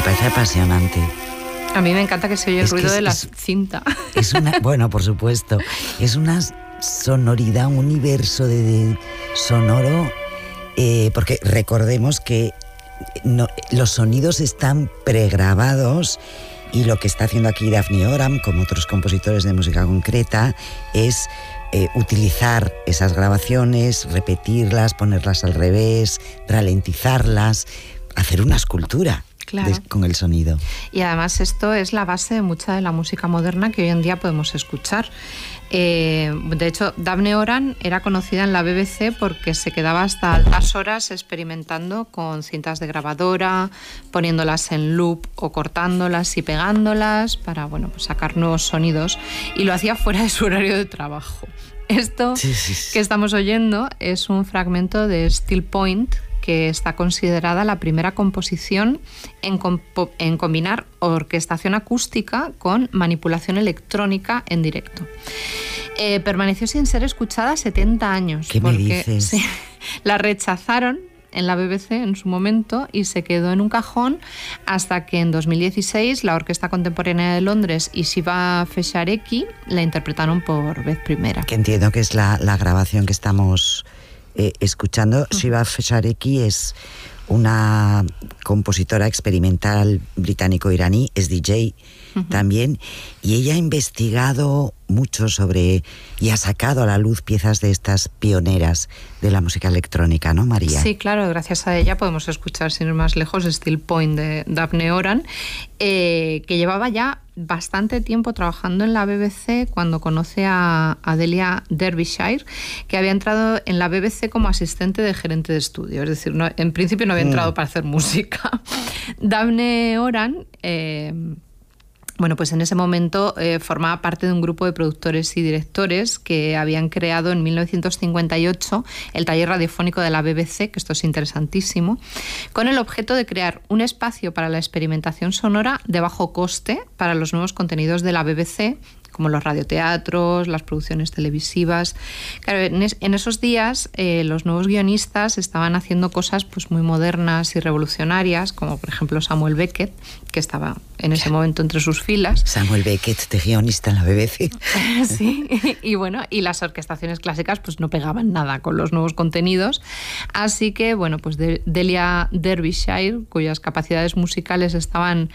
parece apasionante. A mí me encanta que se oye el ruido de la cinta. Bueno, por supuesto. Es una sonoridad, un universo de sonoro, porque recordemos que los sonidos están pregrabados, y lo que está haciendo aquí Daphne Oram, como otros compositores de música concreta, es utilizar esas grabaciones, repetirlas, ponerlas al revés, ralentizarlas, hacer una escultura. Claro. Con el sonido. Y además esto es la base de mucha de la música moderna que hoy en día podemos escuchar. De hecho, Daphne Oram era conocida en la BBC porque se quedaba hasta altas horas experimentando con cintas de grabadora, poniéndolas en loop o cortándolas y pegándolas para, bueno, pues sacar nuevos sonidos, y lo hacía fuera de su horario de trabajo. Esto que estamos oyendo es un fragmento de Still Point, que está considerada la primera composición en combinar orquestación acústica con manipulación electrónica en directo. Permaneció sin ser escuchada 70 años. ¿Qué me dices? Sí, la rechazaron en la BBC en su momento y se quedó en un cajón hasta que en 2016 la Orquesta Contemporánea de Londres y Shiva Fesharecki la interpretaron por vez primera. Que entiendo que es la grabación que estamos escuchando. Shiva Fesharecki es una compositora experimental británico-iraní, es DJ también, y ella ha investigado mucho sobre y ha sacado a la luz piezas de estas pioneras de la música electrónica, ¿no, María? Sí, claro, gracias a ella podemos escuchar sin ir más lejos Still Point de Daphne Oram, que llevaba ya bastante tiempo trabajando en la BBC cuando conoce a Delia Derbyshire, que había entrado en la BBC como asistente de gerente de estudio, es decir, no, en principio no había entrado para hacer música. Daphne Oram, bueno, pues en ese momento formaba parte de un grupo de productores y directores que habían creado en 1958 el taller radiofónico de la BBC, que esto es interesantísimo, con el objeto de crear un espacio para la experimentación sonora de bajo coste para los nuevos contenidos de la BBC, como los radioteatros, las producciones televisivas. Claro, en esos días los nuevos guionistas estaban haciendo cosas pues muy modernas y revolucionarias, como por ejemplo Samuel Beckett, que estaba en ese momento entre sus filas. Samuel Beckett, de guionista en la BBC. Sí, y bueno, y las orquestaciones clásicas pues no pegaban nada con los nuevos contenidos. Así que, bueno, pues Delia Derbyshire, cuyas capacidades musicales estaban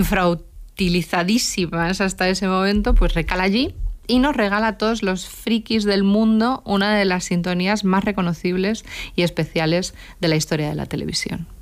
infrautilizadísimas hasta ese momento, pues recala allí y nos regala a todos los frikis del mundo una de las sintonías más reconocibles y especiales de la historia de la televisión.